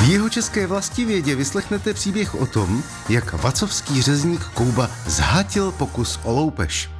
Jihočeské Vlastivědě vyslechnete příběh o tom, jak vacovský řezník Kouba zhatil pokus o loupež.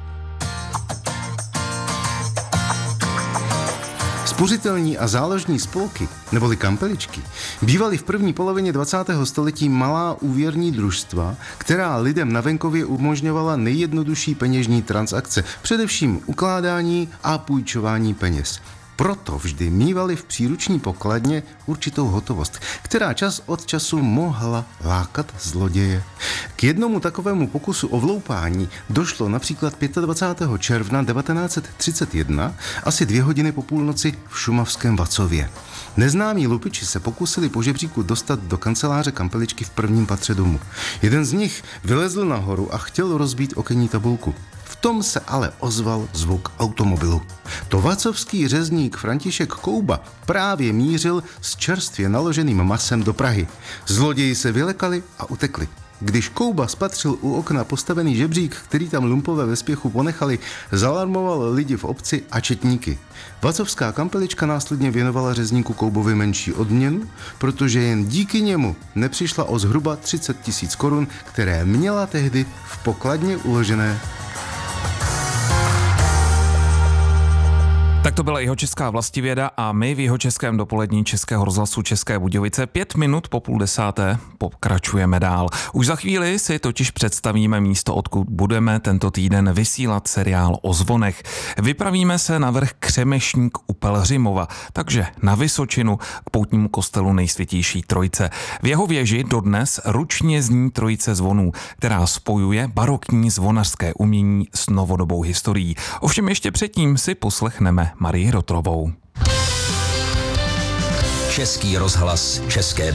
Spořitelní a záložní spolky, neboli kampeličky, bývaly v první polovině 20. století malá úvěrní družstva, která lidem na venkově umožňovala nejjednodušší peněžní transakce, především ukládání a půjčování peněz. Proto vždy mívali v příruční pokladně určitou hotovost, která čas od času mohla lákat zloděje. K jednomu takovému pokusu o vloupání došlo například 25. června 1931, asi 2 hodiny po půlnoci v šumavském Vacově. Neznámí lupiči se pokusili po žebříku dostat do kanceláře kampeličky v prvním patře domu. Jeden z nich vylezl nahoru a chtěl rozbít okenní tabulku. V tom se ale ozval zvuk automobilu. To vacovský řezník František Kouba právě mířil s čerstvě naloženým masem do Prahy. Zloději se vylekali a utekli. Když Kouba spatřil u okna postavený žebřík, který tam lumpové ve spěchu ponechali, zalarmoval lidi v obci a četníky. Vacovská kampelička následně věnovala řezníku Koubovi menší odměnu, protože jen díky němu nepřišla o zhruba 30 000 korun, které měla tehdy v pokladně uložené. Tak to byla Jihočeská Vlastivěda a my v Jihočeském dopolední Českého rozhlasu České Budějovice 5 minut po 9:30 pokračujeme dál. Už za chvíli si totiž představíme místo, odkud budeme tento týden vysílat seriál o zvonech. Vypravíme se na vrch Křemešník u Pelhřimova, takže na Vysočinu k poutnímu kostelu Nejsvětější Trojice. V jeho věži dodnes ručně zní trojice zvonů, která spojuje barokní zvonařské umění s novodobou historií. Ovšem ještě předtím si poslechneme Marii Rotrovou. Český rozhlas České